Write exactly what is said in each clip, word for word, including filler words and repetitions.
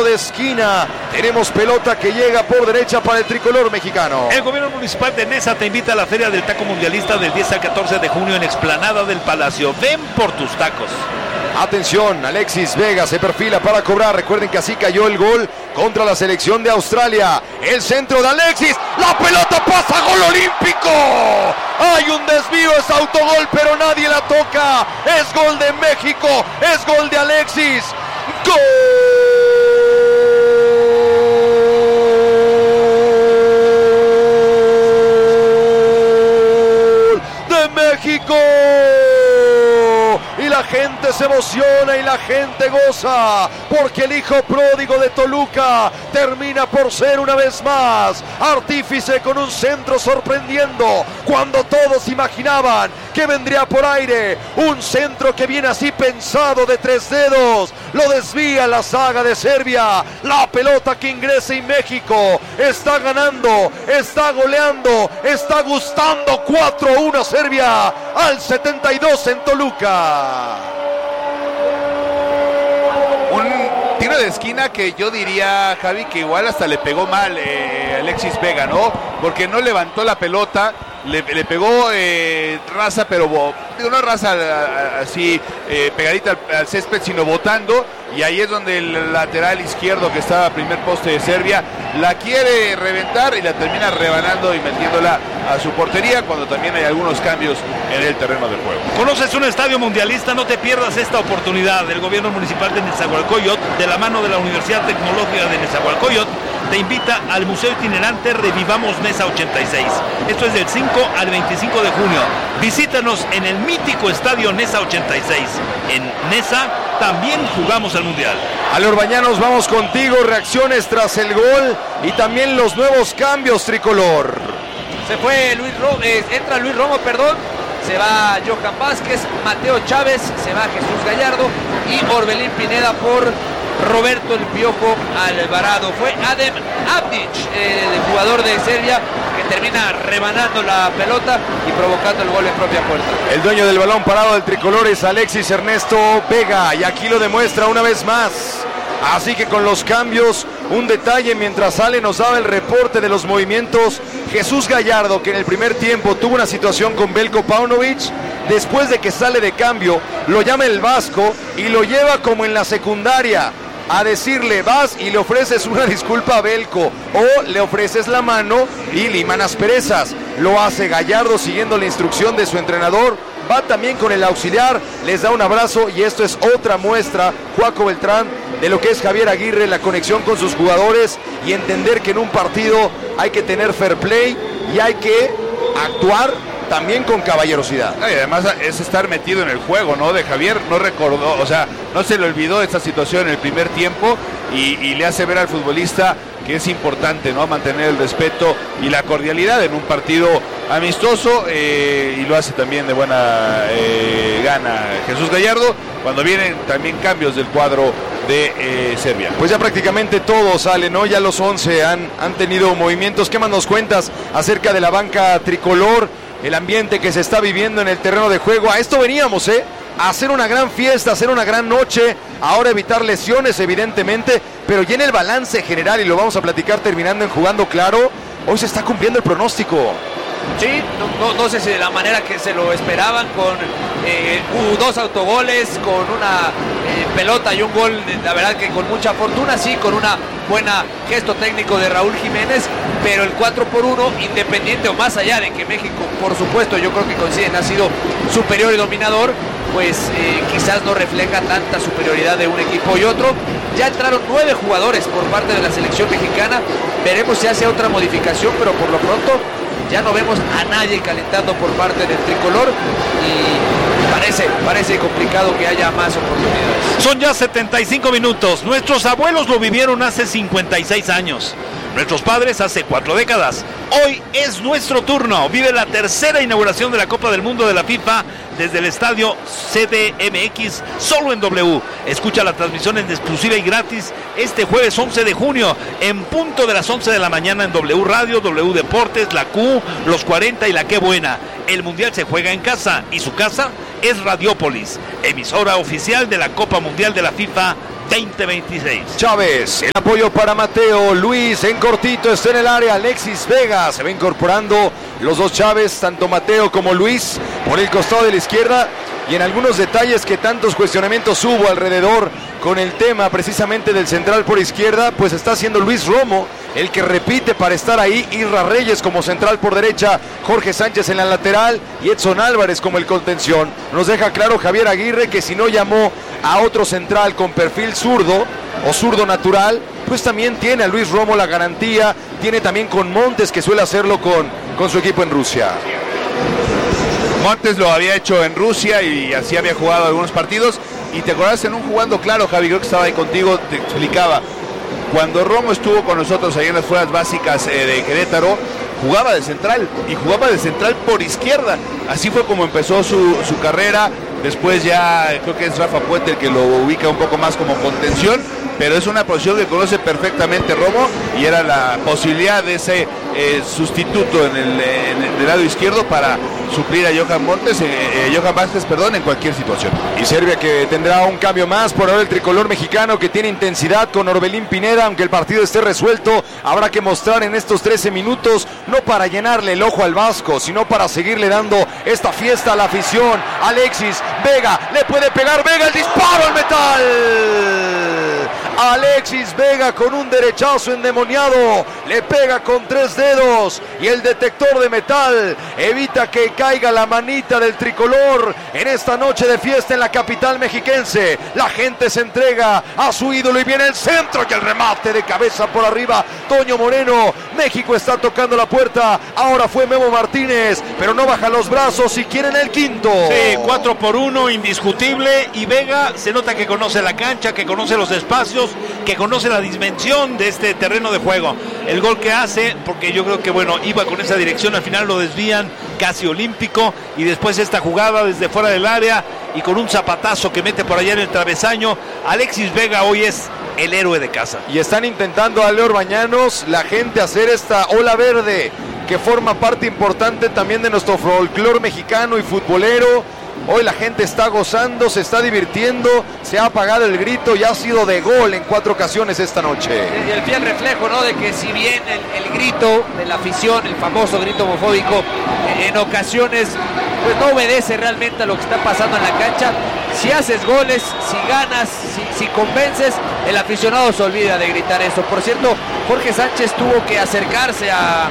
de esquina. Tenemos pelota que llega por derecha para el tricolor mexicano. El gobierno municipal de Nesa te invita a la Feria del Taco Mundialista del diez al catorce de junio en Explanada del Palacio. Ven por tus tacos. Atención, Alexis Vega se perfila para cobrar. Recuerden que así cayó el gol contra la selección de Australia. El centro de Alexis, la pelota pasa, gol olímpico. Hay un desvío, es autogol, pero nadie la toca. Es gol de México, es gol de Alexis. ¡Gol de México! Y la gente se emociona y la gente goza, porque el hijo pródigo de Toluca termina por ser una vez más artífice con un centro sorprendiendo cuando todos imaginaban que vendría por aire. Un centro que viene así pensado de tres dedos, lo desvía la saga de Serbia. La pelota que ingresa y México está ganando, está goleando, está gustando. Cuatro a uno Serbia al setenta y dos en Toluca. Un tiro de esquina que yo diría, Javi, que igual hasta le pegó mal eh, Alexis Vega, ¿no? Porque no levantó la pelota, le, le pegó eh, raza, pero digo, no raza así eh, pegadita al, al césped, sino botando. Y ahí es donde el lateral izquierdo, que estaba a primer poste de Serbia, la quiere reventar y la termina rebanando y metiéndola a su portería, cuando también hay algunos cambios en el terreno de juego. ¿Conoces un estadio mundialista? No te pierdas esta oportunidad. El gobierno municipal de Nezahualcóyotl, de la mano de la Universidad Tecnológica de Nezahualcóyotl, te invita al Museo Itinerante Revivamos Nesa ochenta y seis. Esto es del cinco al veinticinco de junio. Visítanos en el mítico estadio Nesa ochenta y seis. En Nesa también jugamos al Mundial. Ale Orbañanos, vamos contigo. Reacciones tras el gol y también los nuevos cambios, tricolor. Se fue Luis Romo, eh, entra Luis Romo, perdón. Se va Johan Vázquez, Mateo Chávez, se va Jesús Gallardo y Orbelín Pineda por Roberto El Piojo Alvarado. Fue Adem Abdic, eh, el jugador de Serbia, que termina rebanando la pelota y provocando el gol en propia puerta. El dueño del balón parado del tricolor es Alexis Ernesto Vega, y aquí lo demuestra una vez más. Así que con los cambios, un detalle mientras sale nos daba el reporte de los movimientos. Jesús Gallardo, que en el primer tiempo tuvo una situación con Belko Paunovic, después de que sale de cambio, lo llama el vasco y lo lleva como en la secundaria a decirle: vas y le ofreces una disculpa a Belko, o le ofreces la mano y liman asperezas. Lo hace Gallardo siguiendo la instrucción de su entrenador. Va también con el auxiliar, les da un abrazo, y esto es otra muestra, Joaco Beltrán, de lo que es Javier Aguirre, la conexión con sus jugadores y entender que en un partido hay que tener fair play y hay que actuar también con caballerosidad. Y además es estar metido en el juego, ¿no? De Javier no recordó, o sea, no se le olvidó esta situación en el primer tiempo, y, y le hace ver al futbolista que es importante, ¿no? Mantener el respeto y la cordialidad en un partido amistoso, eh, y lo hace también de buena eh, gana Jesús Gallardo, cuando vienen también cambios del cuadro de eh, Serbia. Pues ya prácticamente todos salen, ¿no? Ya los once han, han tenido movimientos. ¿Qué más nos cuentas acerca de la banca tricolor? El ambiente que se está viviendo en el terreno de juego. A esto veníamos, ¿eh? A hacer una gran fiesta, a hacer una gran noche. Ahora evitar lesiones, evidentemente, pero ya en el balance general, y lo vamos a platicar terminando en Jugando Claro, hoy se está cumpliendo el pronóstico. Sí, no, no, no sé si de la manera que se lo esperaban, con eh, uh, dos autogoles, con una eh, pelota y un gol, la verdad que con mucha fortuna, sí, con una buena gesto técnico de Raúl Jiménez, pero el cuatro por uno, independiente o más allá de que México, por supuesto, yo creo que coinciden, ha sido superior y dominador, pues eh, quizás no refleja tanta superioridad de un equipo y otro. Ya entraron nueve jugadores por parte de la selección mexicana, veremos si hace otra modificación, pero por lo pronto ya no vemos a nadie calentando por parte del tricolor, y parece, parece complicado que haya más oportunidades. Son ya setenta y cinco minutos. Nuestros abuelos lo vivieron hace cincuenta y seis años. Nuestros padres hace cuatro décadas. Hoy es nuestro turno. Vive la tercera inauguración de la Copa del Mundo de la FIFA desde el estadio C D M X, solo en W. Escucha la transmisión en exclusiva y gratis este jueves once de junio, en punto de las once de la mañana en W Radio, W Deportes, la Q, Los cuarenta y la Qué Buena. El Mundial se juega en casa y su casa es Radiópolis, emisora oficial de la Copa Mundial de la FIFA veinte veintiséis. Chávez, el apoyo para Mateo, Luis en cortito, está en el área, Alexis Vega, se va incorporando los dos Chávez, tanto Mateo como Luis, por el costado de la izquierda, y en algunos detalles que tantos cuestionamientos hubo alrededor con el tema precisamente del central por izquierda, pues está haciendo Luis Romo, el que repite para estar ahí, Isra Reyes como central por derecha, Jorge Sánchez en la lateral y Edson Álvarez como el contención. Nos deja claro Javier Aguirre que si no llamó a otro central con perfil zurdo o zurdo natural, pues también tiene a Luis Romo la garantía, tiene también con Montes que suele hacerlo con, con su equipo en Rusia. Montes lo había hecho en Rusia y así había jugado algunos partidos. Y te acordás en un jugando claro, Javi, creo que estaba ahí contigo, te explicaba. Cuando Romo estuvo con nosotros ahí en las fuerzas básicas eh, de Querétaro, jugaba de central y jugaba de central por izquierda. Así fue como empezó su, su carrera. Después ya creo que es Rafa Puente el que lo ubica un poco más como contención, pero es una posición que conoce perfectamente Romo y era la posibilidad de ese eh, sustituto en el, en el lado izquierdo para suplir a Johan Montes, eh, eh, Johan Vázquez, perdón, en cualquier situación. Y Serbia que tendrá un cambio más, por ahora el tricolor mexicano que tiene intensidad con Orbelín Pineda, aunque el partido esté resuelto, habrá que mostrar en estos trece minutos, no para llenarle el ojo al Vasco, sino para seguirle dando esta fiesta a la afición. Alexis Vega, le puede pegar Vega, el disparo al metal. Alexis Vega con un derechazo endemoniado, le pega con tres dedos y el detector de metal evita que caiga la manita del tricolor en esta noche de fiesta en la capital mexiquense. La gente se entrega a su ídolo y viene el centro y el remate de cabeza por arriba, Toño Moreno. México está tocando la puerta, ahora fue Memo Martínez, pero no baja los brazos y quieren el quinto. Sí, cuatro por uno, indiscutible, y Vega se nota que conoce la cancha, que conoce los espacios, que conoce la dimensión de este terreno de juego. El gol que hace, porque yo creo que bueno, iba con esa dirección, al final lo desvían, casi olímpico, y después esta jugada desde fuera del área y con un zapatazo que mete por allá en el travesaño. Alexis Vega hoy es el héroe de casa. Y están intentando a Leo Orbañanos, la gente, hacer esta ola verde que forma parte importante también de nuestro folclore mexicano y futbolero. Hoy la gente está gozando, se está divirtiendo, se ha apagado el grito y ha sido de gol en cuatro ocasiones esta noche. Y el fiel reflejo, ¿no?, de que si bien el, el grito de la afición, el famoso grito homofóbico, en ocasiones pues no obedece realmente a lo que está pasando en la cancha. Si haces goles, si ganas, si, si convences, el aficionado se olvida de gritar eso. Por cierto, Jorge Sánchez tuvo que acercarse a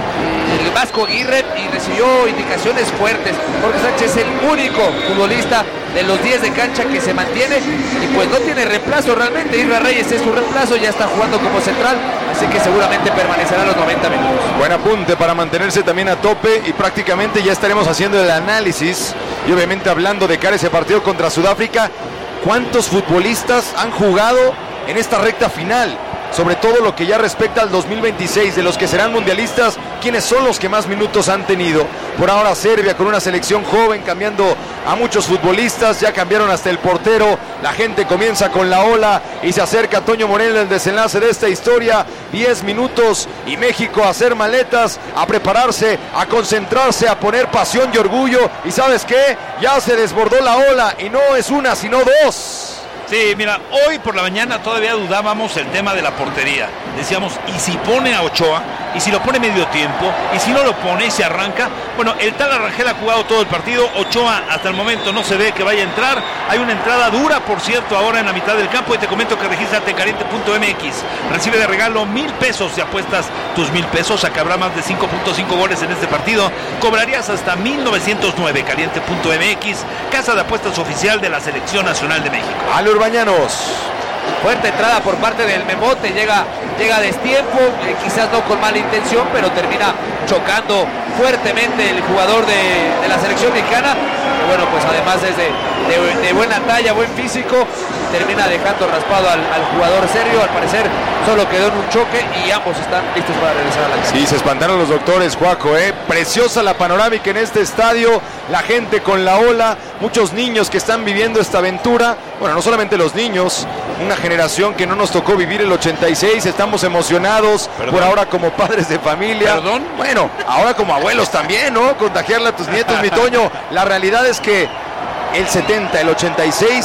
el Vasco Aguirre y recibió indicaciones fuertes. Jorge Sánchez es el único futbolista de los diez de cancha que se mantiene y pues no tiene reemplazo realmente. Isra Reyes es su reemplazo, ya está jugando como central, así que seguramente permanecerá los noventa minutos. Buen apunte para mantenerse también a tope y prácticamente ya estaremos haciendo el análisis y obviamente hablando de cara a ese partido contra Sudáfrica. ¿Cuántos futbolistas han jugado en esta recta final? Sobre todo lo que ya respecta al dos mil veintiséis, de los que serán mundialistas, ¿quiénes son los que más minutos han tenido? Por ahora Serbia con una selección joven, cambiando a muchos futbolistas, ya cambiaron hasta el portero, la gente comienza con la ola y se acerca a Toño Moreno el desenlace de esta historia, diez minutos y México a hacer maletas, a prepararse, a concentrarse, a poner pasión y orgullo, y ¿sabes qué? Ya se desbordó la ola y no es una sino dos. Sí, mira, hoy por la mañana todavía dudábamos el tema de la portería. Decíamos, ¿y si pone a Ochoa? ¿Y si lo pone medio tiempo? ¿Y si no lo pone y se arranca? Bueno, el tal Arrangel ha jugado todo el partido. Ochoa hasta el momento no se ve que vaya a entrar. Hay una entrada dura, por cierto, ahora en la mitad del campo. Y te comento que regístrate en caliente punto m x. Recibe de regalo mil pesos si apuestas tus mil pesos. Acá habrá más de cinco punto cinco goles en este partido. Cobrarías hasta mil novecientos nueve. caliente punto m x, casa de apuestas oficial de la Selección Nacional de México. Ale Urbañanos. Fuerte entrada por parte del Memote, llega, llega a destiempo, eh, quizás no con mala intención, pero termina chocando fuertemente el jugador de, de la selección mexicana. Y bueno, pues además es de, de, de buena talla, buen físico, termina dejando raspado al, al jugador serbio. Al parecer solo quedó en un choque y ambos están listos para regresar a la cancha. Sí, se espantaron los doctores, Juaco, ¿eh? Preciosa la panorámica en este estadio, la gente con la ola, muchos niños que están viviendo esta aventura. Bueno, no solamente los niños, una generación que no nos tocó vivir el ochenta y seis, estamos emocionados. ¿Perdón? Por ahora como padres de familia. ¿Perdón? Bueno, ahora como abuelos también, ¿no? Contagiarle a tus nietos, mi Toño. La realidad es que el setenta, el ochenta y seis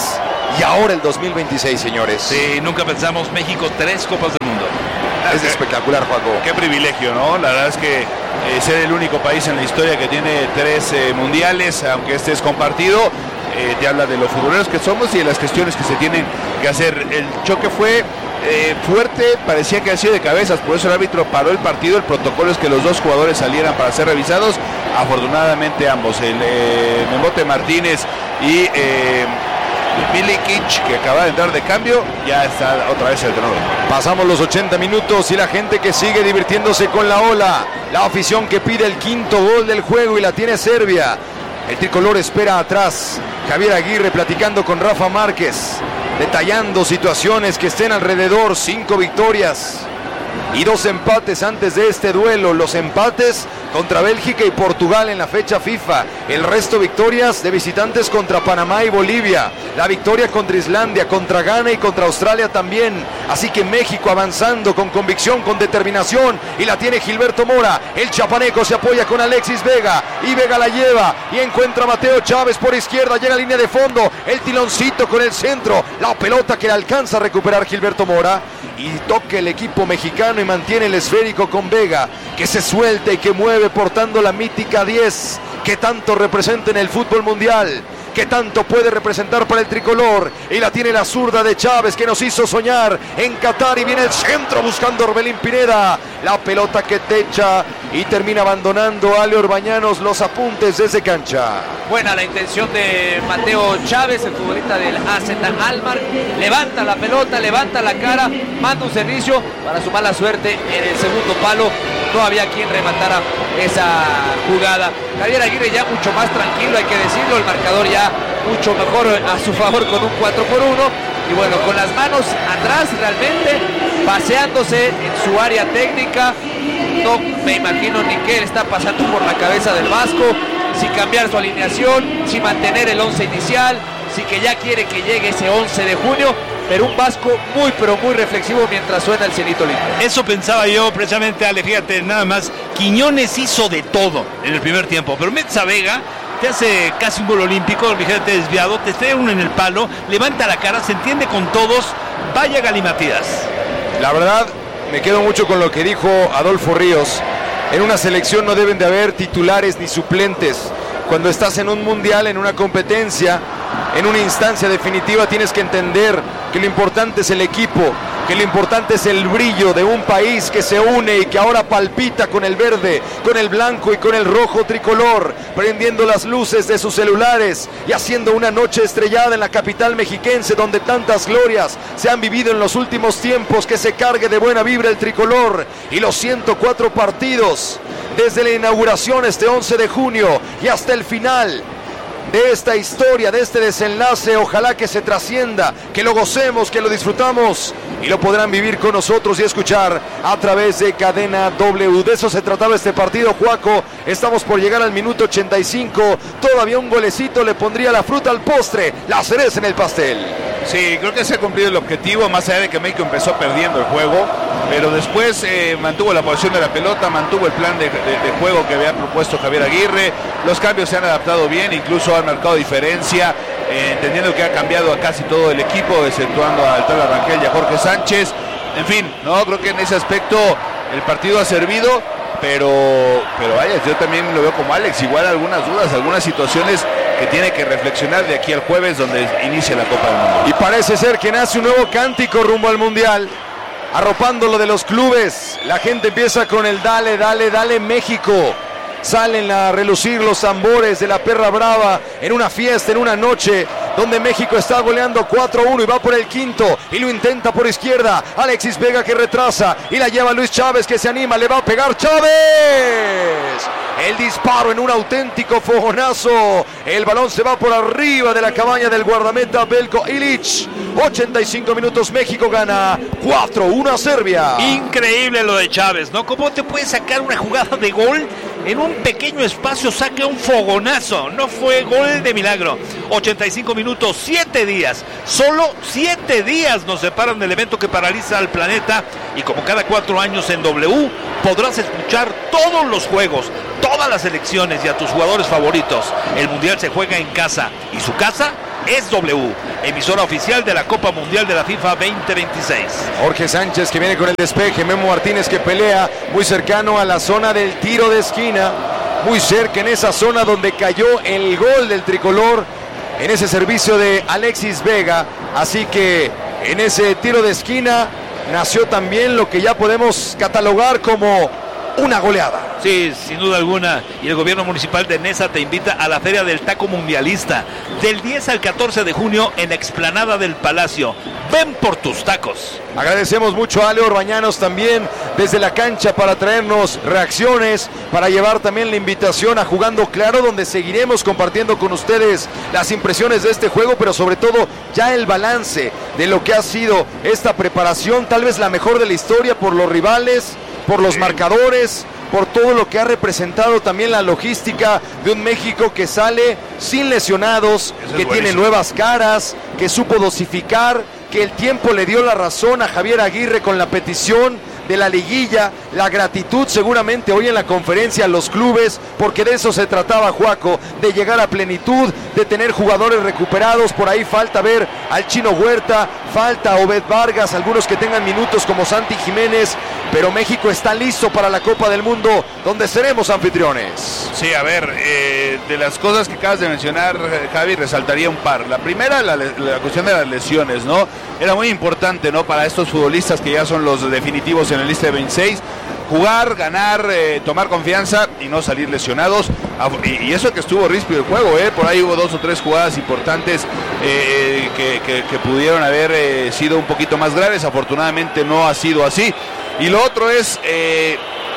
y ahora el dos mil veintiséis, señores. Sí, nunca pensamos México, tres Copas del Mundo. Es espectacular, Juaco. Qué privilegio, ¿no? La verdad es que eh, ser el único país en la historia que tiene tres eh, mundiales, aunque este es compartido, eh, te habla de los futboleros que somos y de las cuestiones que se tienen que hacer. El choque fue eh, fuerte, parecía que ha sido de cabezas, por eso el árbitro paró el partido. El protocolo es que los dos jugadores salieran para ser revisados. Afortunadamente ambos, el eh, Memote Martínez y eh, Milikic, que acaba de entrar de cambio, ya está otra vez el entrenador. Pasamos los ochenta minutos y la gente que sigue divirtiéndose con la ola. La afición que pide el quinto gol del juego y la tiene Serbia. El tricolor espera atrás. Javier Aguirre platicando con Rafa Márquez, detallando situaciones que estén alrededor. Cinco victorias y dos empates antes de este duelo. Los empates contra Bélgica y Portugal en la fecha FIFA. El resto victorias de visitantes contra Panamá y Bolivia. La victoria contra Islandia, contra Ghana y contra Australia también. Así que México avanzando con convicción, con determinación. Y la tiene Gilberto Mora. El chapaneco se apoya con Alexis Vega. Y Vega la lleva y encuentra a Mateo Chávez por izquierda. Llega a línea de fondo. El tiloncito con el centro. La pelota que le alcanza a recuperar Gilberto Mora. Y toca el equipo mexicano y mantiene el esférico con Vega, que se suelta y que mueve portando la mítica diez, que tanto representa en el fútbol mundial, que tanto puede representar para el tricolor. Y la tiene la zurda de Chávez, que nos hizo soñar en Qatar, y viene el centro buscando Orbelín Pineda. La pelota que techa y termina abandonando a Ale Orbañanos los apuntes desde cancha. Buena la intención de Mateo Chávez, el futbolista del A Z Alkmaar. Levanta la pelota, levanta la cara, manda un servicio. Para su mala suerte, en el segundo palo no había quien rematara esa jugada. Javier Aguirre ya mucho más tranquilo, hay que decirlo. El marcador ya mucho mejor a su favor con un cuatro por uno. Y bueno, con las manos atrás realmente, paseándose en su área técnica. No me imagino ni qué le está pasando por la cabeza del vasco. Si cambiar su alineación, si mantener el once inicial, si que ya quiere que llegue ese once de junio. Pero un vasco muy pero muy reflexivo mientras suena el cielito lindo. Eso pensaba yo precisamente, Ale, fíjate, nada más. Quiñones hizo de todo en el primer tiempo, pero metes a Vega, te hace casi un gol olímpico, fíjate, desviado, te trae uno en el palo, levanta la cara, se entiende con todos. Vaya galimatías. La verdad, me quedo mucho con lo que dijo Adolfo Ríos. En una selección no deben de haber titulares ni suplentes. Cuando estás en un mundial, en una competencia, en una instancia definitiva, tienes que entender que lo importante es el equipo, que lo importante es el brillo de un país que se une y que ahora palpita con el verde, con el blanco y con el rojo tricolor, prendiendo las luces de sus celulares y haciendo una noche estrellada en la capital mexiquense, donde tantas glorias se han vivido en los últimos tiempos. Que se cargue de buena vibra el tricolor y los ciento cuatro partidos desde la inauguración este once de junio y hasta el final de esta historia, de este desenlace. Ojalá que se trascienda, que lo gocemos, que lo disfrutamos y lo podrán vivir con nosotros y escuchar a través de Cadena W. De eso se trataba este partido, Juaco. Estamos por llegar al minuto ochenta y cinco. Todavía un golecito le pondría la fruta al postre, la cereza en el pastel. Sí, creo que se ha cumplido el objetivo, más allá de que México empezó perdiendo el juego, pero después eh, mantuvo la posición de la pelota, mantuvo el plan de, de, de juego que había propuesto Javier Aguirre. Los cambios se han adaptado bien, incluso han marcado diferencia, eh, entendiendo que ha cambiado a casi todo el equipo, exceptuando a Altala Rangel y a Jorge Sánchez. En fin, no creo que en ese aspecto el partido ha servido, pero, pero vaya, yo también lo veo como Alex, igual algunas dudas, algunas situaciones que tiene que reflexionar de aquí al jueves, donde inicia la Copa del Mundo. Y parece ser que nace un nuevo cántico rumbo al Mundial, arropando lo de los clubes. La gente empieza con el dale, dale, dale México. Salen a relucir los tambores de la perra brava en una fiesta, en una noche donde México está goleando cuatro uno y va por el quinto y lo intenta por izquierda. Alexis Vega que retrasa y la lleva Luis Chávez, que se anima, le va a pegar Chávez. El disparo en un auténtico fogonazo. El balón se va por arriba de la cabaña del guardameta Belko Ilić. ochenta y cinco minutos, México gana cuatro uno a Serbia. Increíble lo de Chávez, ¿no? ¿Cómo te puede sacar una jugada de gol? En un pequeño espacio saca un fogonazo. No fue gol de milagro. ochenta y cinco minutos, siete días. Solo siete días nos separan del evento que paraliza al planeta. Y como cada cuatro años en W, podrás escuchar todos los juegos, todas las selecciones y a tus jugadores favoritos. El Mundial se juega en casa. Y su casa es W, emisora oficial de la Copa Mundial de la FIFA veinte veintiséis. Jorge Sánchez que viene con el despeje, Memo Martínez que pelea muy cercano a la zona del tiro de esquina, muy cerca en esa zona donde cayó el gol del tricolor, en ese servicio de Alexis Vega. Así que en ese tiro de esquina nació también lo que ya podemos catalogar como una goleada. Sí, sin duda alguna. Y el gobierno municipal de Neza te invita a la Feria del Taco Mundialista del diez al catorce de junio en la explanada del Palacio. Ven por tus tacos. Agradecemos mucho a Ale Orbañanos también desde la cancha para traernos reacciones, para llevar también la invitación a Jugando Claro, donde seguiremos compartiendo con ustedes las impresiones de este juego, pero sobre todo ya el balance de lo que ha sido esta preparación, tal vez la mejor de la historia por los rivales, por los marcadores, por todo lo que ha representado también la logística de un México que sale sin lesionados, que tiene nuevas caras, que supo dosificar, que el tiempo le dio la razón a Javier Aguirre con la petición de la liguilla, la gratitud seguramente hoy en la conferencia a los clubes, porque de eso se trataba, Juaco, de llegar a plenitud, de tener jugadores recuperados. Por ahí falta ver al Chino Huerta, falta Obed Vargas, algunos que tengan minutos como Santi Jiménez, pero México está listo para la Copa del Mundo, donde seremos anfitriones. Sí, a ver, eh, de las cosas que acabas de mencionar, Javi, resaltaría un par. La primera, la, la cuestión de las lesiones, ¿no? Era muy importante, ¿no? Para estos futbolistas que ya son los definitivos en el lista de veintiséis, jugar, ganar, eh, tomar confianza y no salir lesionados. Y, y eso que estuvo ríspido el juego, ¿eh? Por ahí hubo dos o tres jugadas importantes eh, que, que, que pudieron haber eh, sido un poquito más graves. Afortunadamente no ha sido así. Y lo otro es eh,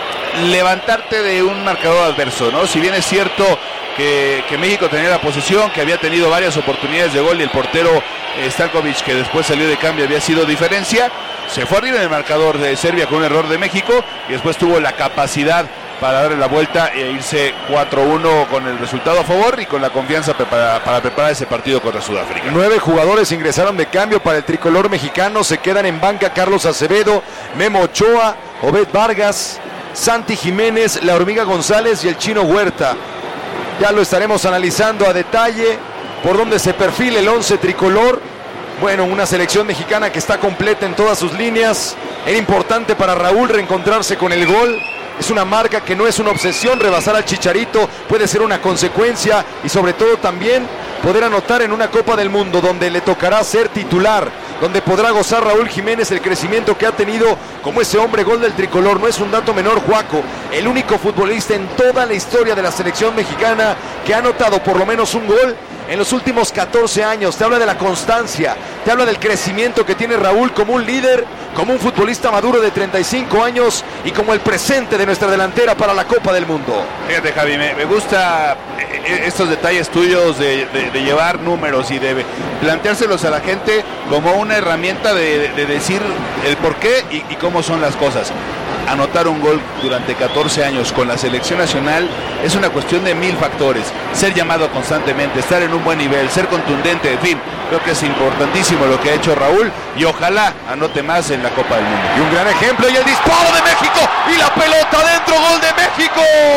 levantarte de un marcador adverso, ¿no? Si bien es cierto que, que México tenía la posesión, que había tenido varias oportunidades de gol y el portero eh, Stankovic, que después salió de cambio, había sido diferencia, se fue arriba en el marcador de Serbia con un error de México y después tuvo la capacidad para darle la vuelta e irse cuatro uno con el resultado a favor y con la confianza para, para preparar ese partido contra Sudáfrica. Nueve jugadores ingresaron de cambio para el tricolor mexicano. Se quedan en banca Carlos Acevedo, Memo Ochoa, Obed Vargas, Santi Jiménez, La Hormiga González y el Chino Huerta. Ya lo estaremos analizando a detalle por donde se perfila el once tricolor. Bueno, una selección mexicana que está completa en todas sus líneas. Era importante para Raúl reencontrarse con el gol. Es una marca que no es una obsesión. Rebasar al Chicharito puede ser una consecuencia y sobre todo también poder anotar en una Copa del Mundo donde le tocará ser titular, donde podrá gozar Raúl Jiménez el crecimiento que ha tenido como ese hombre gol del tricolor. No es un dato menor, Juaco, el único futbolista en toda la historia de la selección mexicana que ha anotado por lo menos un gol en los últimos catorce años. Te habla de la constancia, te habla del crecimiento que tiene Raúl como un líder, como un futbolista maduro de treinta y cinco años y como el presente de nuestra delantera para la Copa del Mundo. Fíjate, Javi, me, me gusta estos detalles tuyos de, de, de llevar números y de planteárselos a la gente como una herramienta de, de decir el por qué y, y cómo son las cosas. Anotar un gol durante catorce años con la selección nacional es una cuestión de mil factores. Ser llamado constantemente, estar en un buen nivel, ser contundente, en fin, creo que es importantísimo lo que ha hecho Raúl y ojalá anote más en la Copa del Mundo. Y un gran ejemplo y el disparo de México y la pelota dentro, gol de México.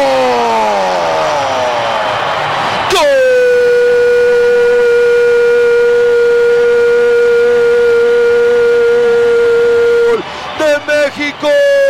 ¡Gol de México!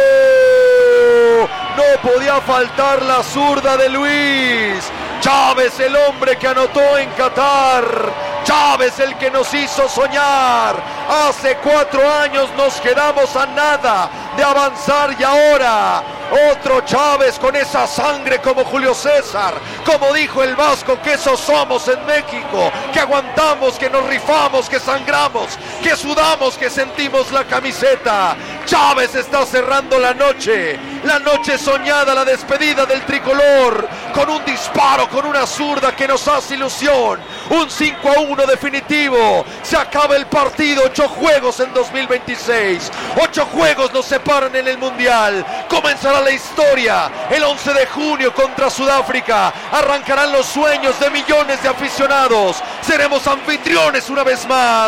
No podía faltar la zurda de Luis Chávez, el hombre que anotó en Qatar. Chávez, el que nos hizo soñar. Hace cuatro años nos quedamos a nada de avanzar y ahora otro Chávez con esa sangre como Julio César, como dijo el Vasco, que esos somos en México, que aguantamos, que nos rifamos, que sangramos, que sudamos, que sentimos la camiseta. Chávez está cerrando la noche, la noche soñada, la despedida del tricolor, con un disparo, con una zurda que nos hace ilusión. Un cinco a uno definitivo. Se acaba el partido. Ocho juegos en dos mil veintiséis. Ocho juegos nos separan en el Mundial. Comenzará la historia el once de junio contra Sudáfrica. Arrancarán los sueños de millones de aficionados. Seremos anfitriones una vez más.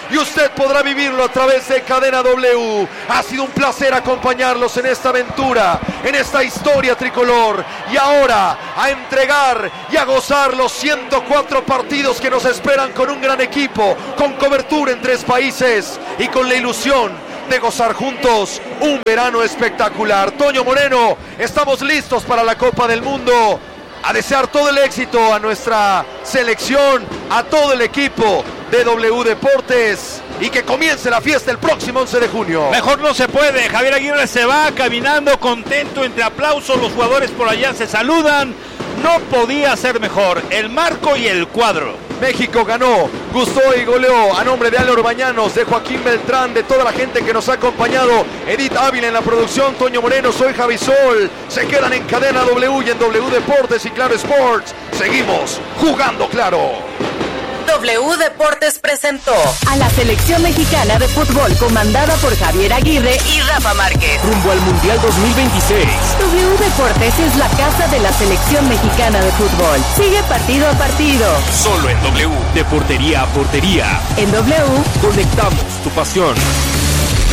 y usted podrá vivirlo a través de Cadena W. Ha sido un placer acompañarlos en esta aventura, en esta historia tricolor, y ahora a entregar y a gozar los ciento cuatro partidos que nos esperan con un gran equipo, con cobertura en tres países y con la ilusión de gozar juntos un verano espectacular. Toño Moreno, estamos listos para la Copa del Mundo. A desear todo el éxito a nuestra selección, a todo el equipo de W Deportes, y que comience la fiesta el próximo once de junio. Mejor no se puede. Javier Aguirre se va caminando contento entre aplausos. Los jugadores por allá se saludan. No podía ser mejor el marco y el cuadro. México ganó, gustó y goleó. A nombre de Ale Orbañanos, de Joaquín Beltrán, de toda la gente que nos ha acompañado, Edith Ávila en la producción, Toño Moreno, soy Javi Sol. Se quedan en Cadena W y en W Deportes y Claro Sports. Seguimos jugando claro. W Deportes presentó a la selección mexicana de fútbol comandada por Javier Aguirre y Rafa Márquez. Rumbo al Mundial dos mil veintiséis. W Deportes es la casa de la selección mexicana de fútbol. Sigue partido a partido. Solo en W. De portería a portería. En W. Conectamos tu pasión.